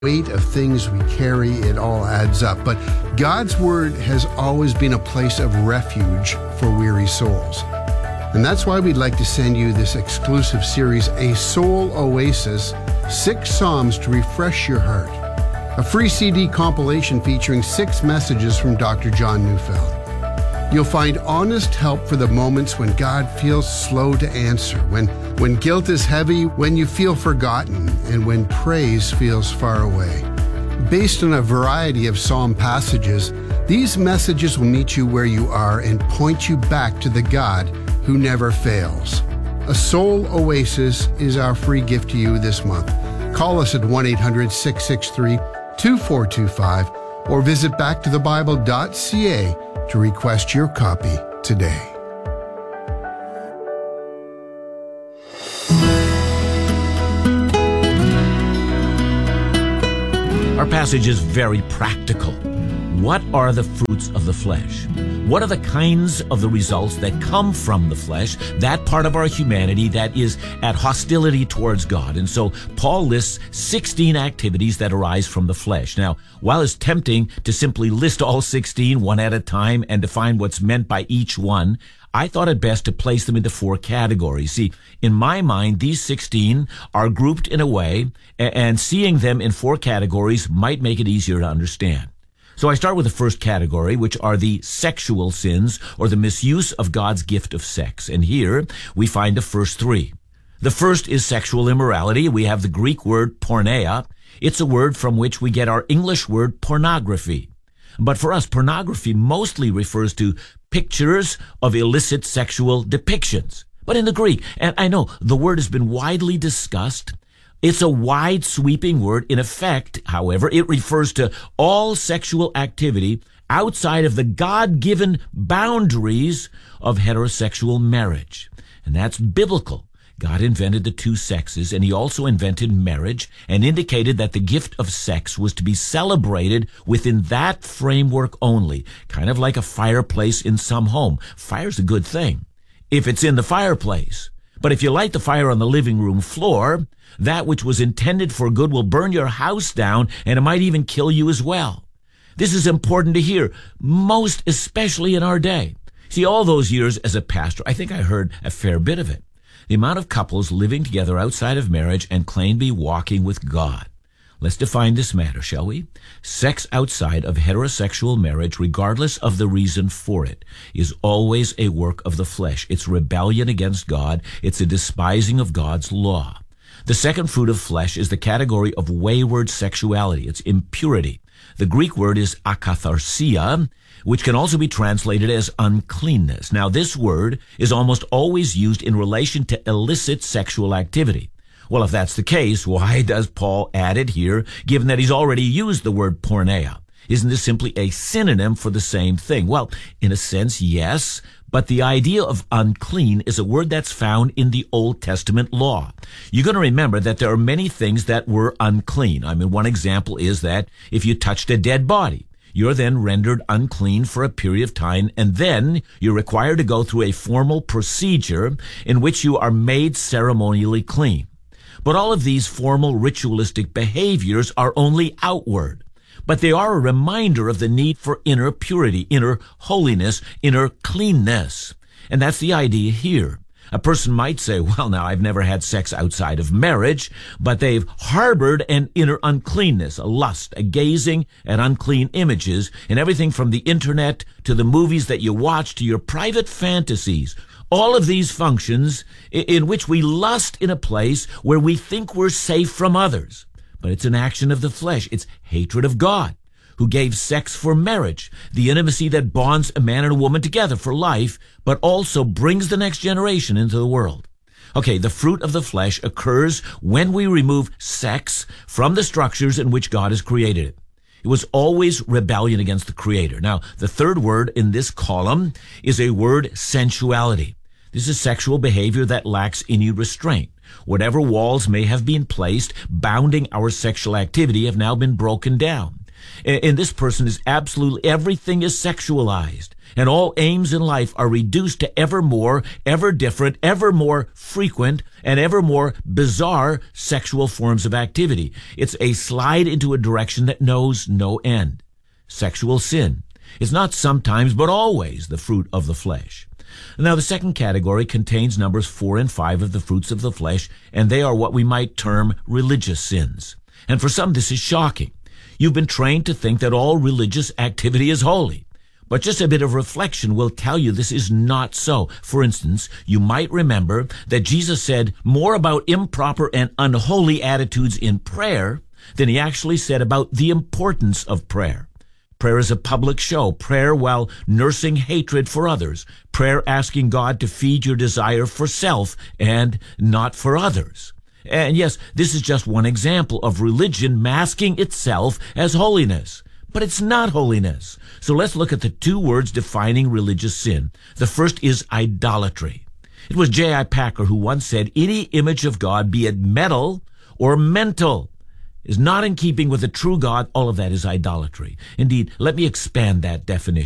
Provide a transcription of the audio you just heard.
weight of things we carry, it all adds up. But God's Word has always been a place of refuge for weary souls. And that's why we'd like to send you this exclusive series, A Soul Oasis, 6 Psalms to Refresh Your Heart. A free CD compilation featuring 6 messages from Dr. John Neufeld. You'll find honest help for the moments when God feels slow to answer, when guilt is heavy, when you feel forgotten, and when praise feels far away. Based on a variety of psalm passages, these messages will meet you where you are and point you back to the God who never fails. A Soul Oasis is our free gift to you this month. Call us at 1-800-663-2425 or visit backtothebible.ca to request your copy today. Our passage is very practical. What are the fruits of the flesh? What are the kinds of the results that come from the flesh, that part of our humanity that is at hostility towards God? And so Paul lists 16 activities that arise from the flesh. Now, while it's tempting to simply list all 16 one at a time and define what's meant by each one, I thought it best to place them into 4 categories. See, in my mind, these 16 are grouped in a way, and seeing them in 4 categories might make it easier to understand. So I start with the first category, which are the sexual sins, or the misuse of God's gift of sex. And here we find the first 3. The first is sexual immorality. We have the Greek word porneia. It's a word from which we get our English word pornography. But for us, pornography mostly refers to pictures of illicit sexual depictions. But in the Greek, and I know the word has been widely discussed, it's a wide sweeping word. In effect, however, it refers to all sexual activity outside of the God-given boundaries of heterosexual marriage. And that's biblical. God invented the 2 sexes, and he also invented marriage and indicated that the gift of sex was to be celebrated within that framework only, kind of like a fireplace in some home. Fire's a good thing if it's in the fireplace. But if you light the fire on the living room floor, that which was intended for good will burn your house down, and it might even kill you as well. This is important to hear, most especially in our day. See, all those years as a pastor, I think I heard a fair bit of it. The amount of couples living together outside of marriage and claim to be walking with God. Let's define this matter, shall we? Sex outside of heterosexual marriage, regardless of the reason for it, is always a work of the flesh. It's rebellion against God. It's a despising of God's law. The second fruit of flesh is the category of wayward sexuality. It's impurity. The Greek word is akatharsia, which can also be translated as uncleanness. Now, this word is almost always used in relation to illicit sexual activity. Well, if that's the case, why does Paul add it here, given that he's already used the word porneia? Isn't this simply a synonym for the same thing? Well, in a sense, yes, but the idea of unclean is a word that's found in the Old Testament law. You're going to remember that there are many things that were unclean. I mean, one example is that if you touched a dead body, you're then rendered unclean for a period of time, and then you're required to go through a formal procedure in which you are made ceremonially clean. But all of these formal ritualistic behaviors are only outward, but they are a reminder of the need for inner purity, inner holiness, inner cleanness. And that's the idea here. A person might say, well, now, I've never had sex outside of marriage, but they've harbored an inner uncleanness, a lust, a gazing at unclean images, and everything from the internet to the movies that you watch to your private fantasies. All of these functions in which we lust in a place where we think we're safe from others. But it's an action of the flesh. It's hatred of God, who gave sex for marriage, the intimacy that bonds a man and a woman together for life, but also brings the next generation into the world. Okay, the fruit of the flesh occurs when we remove sex from the structures in which God has created it. It was always rebellion against the Creator. Now, the third word in this column is a word, sensuality. This is sexual behavior that lacks any restraint. Whatever walls may have been placed bounding our sexual activity have now been broken down. In this person is absolutely everything is sexualized. and all aims in life are reduced to ever more, ever different, ever more frequent, and ever more bizarre sexual forms of activity. It's a slide into a direction that knows no end. Sexual sin is not sometimes but always the fruit of the flesh. Now, the second category contains numbers 4 and 5 of the fruits of the flesh, and they are what we might term religious sins. And for some, this is shocking. You've been trained to think that all religious activity is holy. But just a bit of reflection will tell you this is not so. For instance, you might remember that Jesus said more about improper and unholy attitudes in prayer than he actually said about the importance of prayer. Prayer is a public show. Prayer while nursing hatred for others. Prayer asking God to feed your desire for self and not for others. And yes, this is just one example of religion masking itself as holiness. But it's not holiness. So let's look at the two words defining religious sin. The first is idolatry. It was J.I. Packer who once said, any image of God, be it metal or mental, is not in keeping with the true God. All of that is idolatry. Indeed, let me expand that definition.